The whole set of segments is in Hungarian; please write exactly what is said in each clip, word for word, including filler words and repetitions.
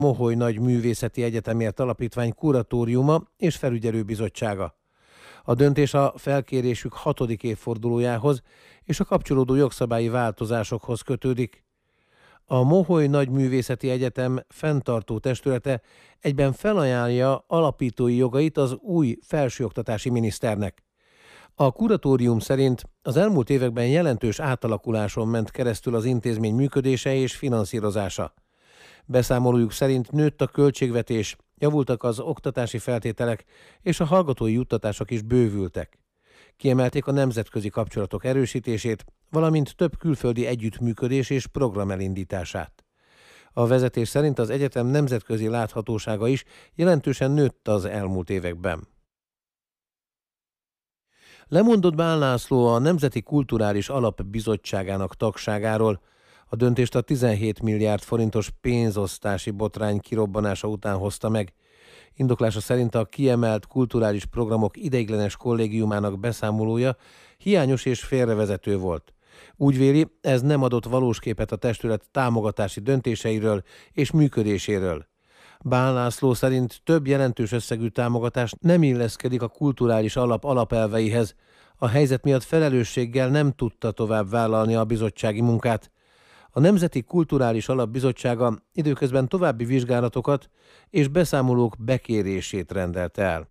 Moholy Nagy Művészeti Egyetemért Alapítvány kuratóriuma és felügyelőbizottsága. A döntés a felkérésük hatodik évfordulójához és a kapcsolódó jogszabályi változásokhoz kötődik. A Moholy Nagy Művészeti Egyetem fenntartó testülete egyben felajánlja alapítói jogait az új felsőoktatási miniszternek. A kuratórium szerint az elmúlt években jelentős átalakuláson ment keresztül az intézmény működése és finanszírozása. Beszámolójuk szerint nőtt a költségvetés, javultak az oktatási feltételek, és a hallgatói juttatások is bővültek. Kiemelték a nemzetközi kapcsolatok erősítését, valamint több külföldi együttműködés és program elindítását. A vezetés szerint az egyetem nemzetközi láthatósága is jelentősen nőtt az elmúlt években. Lemondott Bál László a Nemzeti Kulturális Alap Bizottságának tagságáról. A döntést a tizenhét milliárd forintos pénzosztási botrány kirobbanása után hozta meg. Indoklása szerint a kiemelt kulturális programok ideiglenes kollégiumának beszámolója hiányos és félrevezető volt. Úgy véli, ez nem adott valós képet a testület támogatási döntéseiről és működéséről. Bál László szerint több jelentős összegű támogatás nem illeszkedik a kulturális alap alapelveihez. A helyzet miatt felelősséggel nem tudta tovább vállalni a bizottsági munkát. A Nemzeti Kulturális Alap Bizottsága időközben további vizsgálatokat és beszámolók bekérését rendelte el.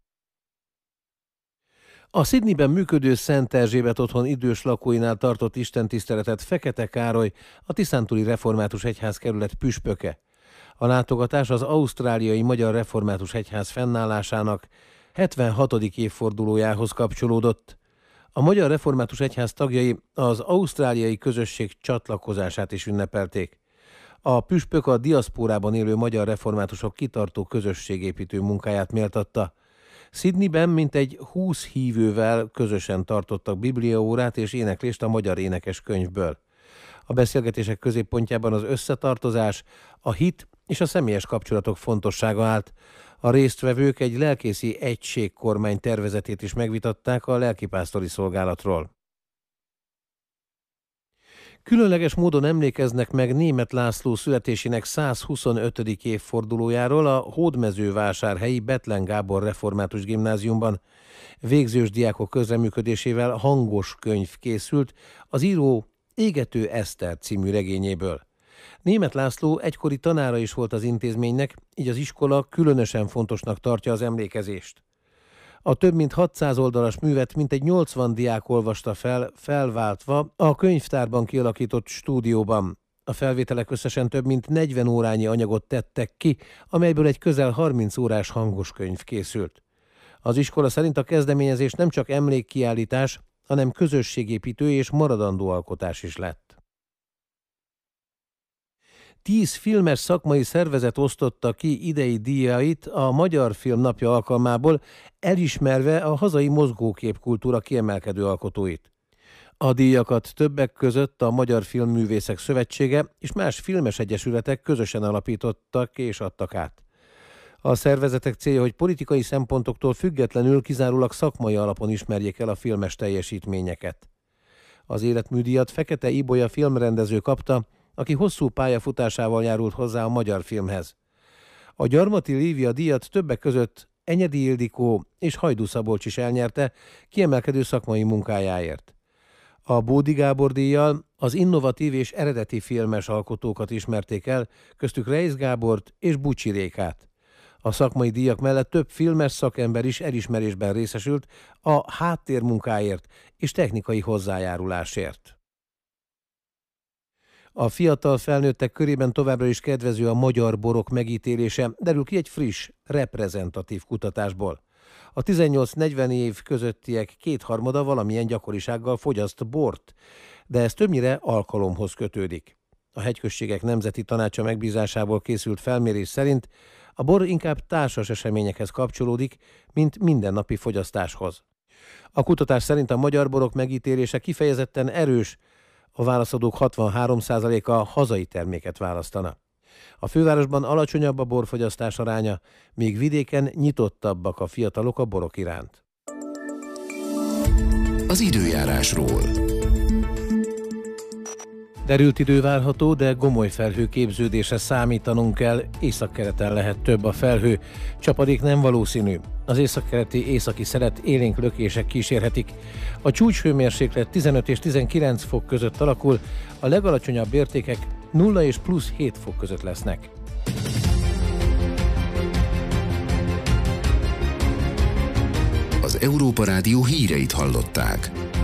A Sydneyben működő Szent Erzsébet otthon idős lakóinál tartott istentiszteletet Fekete Károly, a Tiszántúli Református Egyház kerület püspöke. A látogatás az ausztráliai Magyar Református Egyház fennállásának hetvenhatodik évfordulójához kapcsolódott. A Magyar Református Egyház tagjai az ausztráliai közösség csatlakozását is ünnepelték. A püspök a diaszpórában élő magyar reformátusok kitartó közösségépítő munkáját méltatta. Sydneyben mintegy húsz hívővel közösen tartottak bibliaórát és éneklést a magyar énekes könyvből. A beszélgetések középpontjában az összetartozás, a hit és a személyes kapcsolatok fontossága állt. A résztvevők egy lelkészi egységkormány tervezetét is megvitatták a lelkipásztori szolgálatról. Különleges módon emlékeznek meg Németh László születésének százhuszonötödik évfordulójáról a hódmezővásárhelyi Bethlen Gábor Református Gimnáziumban. Végzős diákok közreműködésével hangos könyv készült az író Égető Eszter című regényéből. Németh László egykori tanára is volt az intézménynek, így az iskola különösen fontosnak tartja az emlékezést. A több mint hatszáz oldalas művet mintegy nyolcvan diák olvasta fel, felváltva a könyvtárban kialakított stúdióban. A felvételek összesen több mint negyven órányi anyagot tettek ki, amelyből egy közel harminc órás hangos könyv készült. Az iskola szerint a kezdeményezés nem csak emlékkiállítás, hanem közösségépítő és maradandó alkotás is lett. Tíz filmes szakmai szervezet osztotta ki idei díjait a Magyar Film Napja alkalmából, elismerve a hazai mozgóképkultúra kiemelkedő alkotóit. A díjakat többek között a Magyar Filmművészek Szövetsége és más filmes egyesületek közösen alapítottak és adtak át. A szervezetek célja, hogy politikai szempontoktól függetlenül kizárólag szakmai alapon ismerjék el a filmes teljesítményeket. Az életműdíjat Fekete Ibolya filmrendező kapta, aki hosszú pályafutásával járult hozzá a magyar filmhez. A Gyarmati Lívia díjat többek között Enyedi Ildikó és Hajdú Szabolcs is elnyerte kiemelkedő szakmai munkájáért. A Bódi Gábor díjjal az innovatív és eredeti filmes alkotókat ismerték el, köztük Reisz Gábort és Bucsi Rékát. A szakmai díjak mellett több filmes szakember is elismerésben részesült a háttérmunkáért és technikai hozzájárulásért. A fiatal felnőttek körében továbbra is kedvező a magyar borok megítélése, derül ki egy friss, reprezentatív kutatásból. A tizennyolc-negyven év közöttiek kétharmada valamilyen gyakorisággal fogyaszt bort, de ez többnyire alkalomhoz kötődik. A Hegyközségek Nemzeti Tanácsa megbízásából készült felmérés szerint a bor inkább társas eseményekhez kapcsolódik, mint mindennapi fogyasztáshoz. A kutatás szerint a magyar borok megítélése kifejezetten erős, a válaszadók hatvanhárom százaléka hazai terméket választana. A fővárosban alacsonyabb a borfogyasztás aránya, míg vidéken nyitottabbak a fiatalok a borok iránt. Az időjárásról. Derült idő várható, de gomoly felhőképződésre számítanunk kell, északkeleten lehet több a felhő. Csapadék nem valószínű. Az északkeleti északi szelet élénk lökések kísérhetik. A csúcshőmérséklet tizenöt és tizenkilenc fok között alakul, a legalacsonyabb értékek nulla és plusz hét fok között lesznek. Az Európa Rádió híreit hallották.